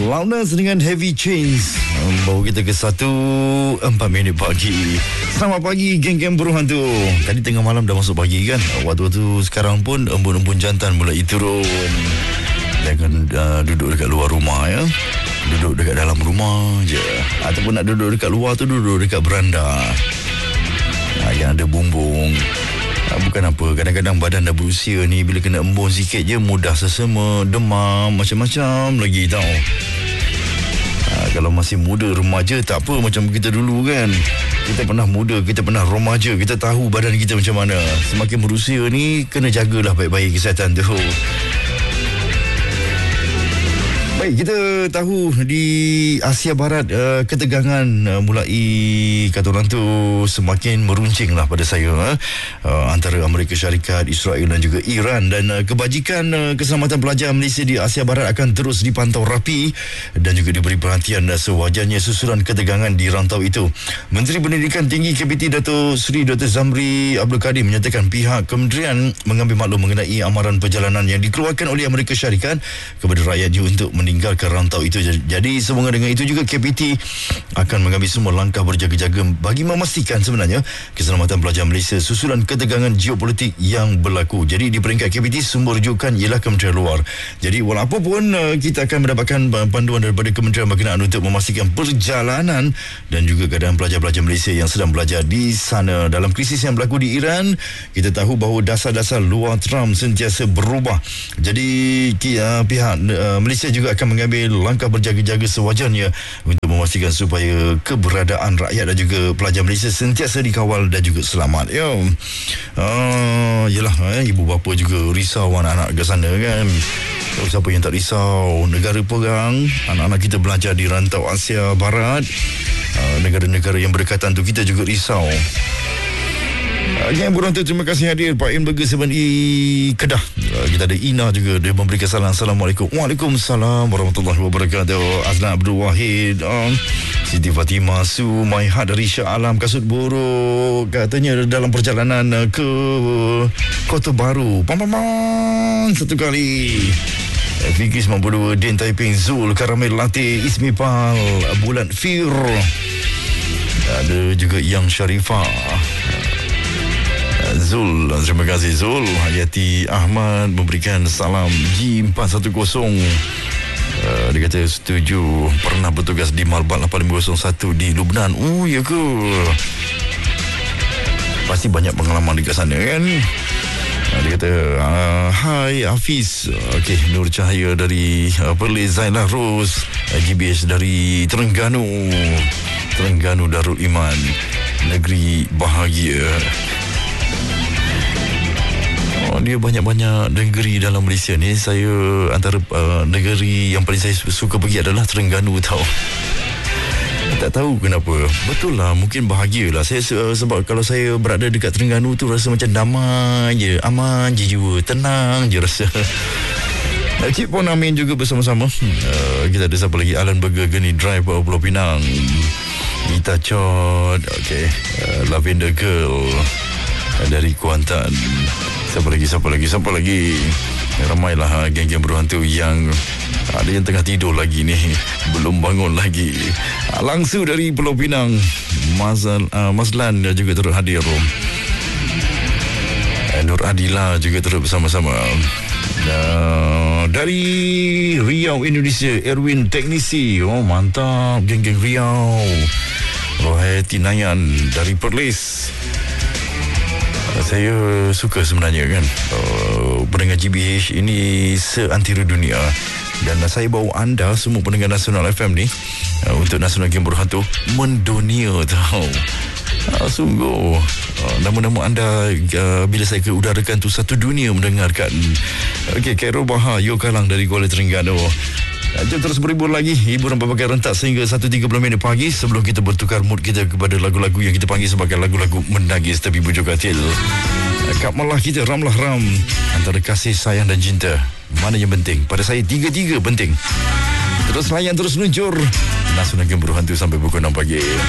Loudness dengan Heavy Chains bawa kita ke 1:04 pagi. Selamat pagi geng-geng buruh hantu. Tadi tengah malam dah masuk pagi kan. Waktu-waktu sekarang pun embun-embun jantan mulai turun. Jangan duduk dekat luar rumah ya. Duduk dekat dalam rumah je. Ataupun nak duduk dekat luar tu, duduk dekat beranda yang ada bumbung. Bukan apa, kadang-kadang badan dah berusia ni, bila kena embun sikit je mudah sesama, demam, macam-macam lagi tau. Kalau masih muda remaja tak apa macam kita dulu kan. Kita pernah muda, kita pernah remaja, kita tahu badan kita macam mana. Semakin berusia ni kena jagalah baik-baik kesihatan tu. Baik, kita tahu di Asia Barat ketegangan mulai kata orang tu semakin meruncing lah pada saya antara Amerika Syarikat, Israel dan juga Iran, dan kebajikan keselamatan pelajar Malaysia di Asia Barat akan terus dipantau rapi dan juga diberi perhatian sewajarnya susulan ketegangan di rantau itu. Menteri Pendidikan Tinggi KPT Dato' Seri Dr. Zamri Abdul Kadir menyatakan pihak kementerian mengambil maklum mengenai amaran perjalanan yang dikeluarkan oleh Amerika Syarikat kepada rakyatnya untuk meninggalkan rantau itu. Jadi sehubungan dengan itu juga KPT akan mengambil semua langkah berjaga-jaga bagi memastikan sebenarnya keselamatan pelajar Malaysia susulan ketegangan geopolitik yang berlaku. Jadi di peringkat KPT sumber rujukan ialah Kementerian Luar. Jadi walaupun kita akan mendapatkan panduan daripada Kementerian berkenaan untuk memastikan perjalanan dan juga keadaan pelajar-pelajar Malaysia yang sedang belajar di sana. Dalam krisis yang berlaku di Iran, kita tahu bahawa dasar-dasar luar Trump sentiasa berubah. Jadi pihak Malaysia juga akan mengambil langkah berjaga-jaga sewajarnya untuk memastikan supaya keberadaan rakyat dan juga pelajar Malaysia sentiasa dikawal dan juga selamat. Yelah, ibu bapa juga risau anak-anak ke sana kan. Siapa yang tak risau? Negara perang, anak-anak kita belajar di rantau Asia Barat, negara-negara yang berdekatan tu kita juga risau. Yang burung tu, terima kasih hadir Pak In Burger 7E Kedah. Kita ada Ina juga, dia memberikan salam. Assalamualaikum. Waalaikumsalam warahmatullahi wabarakatuh. Azlan Abdul Wahid, Siti Fatimah Su, My Heart dari Shah Alam Kasut Buruk, katanya dalam perjalanan ke Kota Baru. Satu kali. Fikri 92, Din Taiping, Zul, Karamel Latte, Ismi Pal, Bulan Fir. Ada juga Yang Sharifah, Zul, terima kasih Zul. Hayati Ahmad memberikan salam G410. Dia kata setuju, pernah bertugas di Malbat 8501 di Lubnan. Oh ya ke? Pasti banyak pengalaman dekat sana kan? Dia kata hai Hafiz. Okey, Nur Cahaya dari Perlis, Zailah Ros, GBH dari Terengganu Darul Iman, negeri bahagia. Dia banyak-banyak negeri dalam Malaysia ni. Saya antara negeri yang paling saya suka pergi adalah Terengganu tau. Tak tahu kenapa. Betul lah, mungkin bahagialah saya sebab kalau saya berada dekat Terengganu tu rasa macam damai je, aman je jiwa, tenang je rasa. Cik Pon Amin juga bersama-sama. Kita ada siapa lagi? Alan Burger, Geni Drive, Pulau Pinang, Ita Chod, Lavender Girl dari Kuantan. Siapa lagi? Ramailah geng-geng berhantu yang ada yang tengah tidur lagi ni, belum bangun lagi. Langsung dari Pulau Pinang, Maslan juga turut hadir. Nur Adila juga turut bersama-sama. Dari Riau, Indonesia, Erwin Teknisi. Oh mantap, geng-geng Riau. Rohati Nayan dari Perlis. Saya suka sebenarnya kan, pendengar GBH ini seantero dunia. Dan saya bawa anda semua pendengar Nasional FM ni untuk Nasional Game Berhantu mendunia tau. Sungguh nama-nama anda bila saya keudarakan tu satu dunia mendengarkan. Okey, Khairul Bahar, Yo Kalang dari Kuala Terengganu. Jom terus berhibur lagi, hiburan berbagai rentak sehingga 1.30 pagi sebelum kita bertukar mood kita kepada lagu-lagu yang kita panggil sebagai lagu-lagu menagis tapi bujuk katil. Kap malah kita ramlah ram antara kasih, sayang dan cinta. Mana yang penting? Pada saya tiga-tiga penting. Terus layan, terus luncur. Nasional Game Berhantu sampai pukul 6 pagi.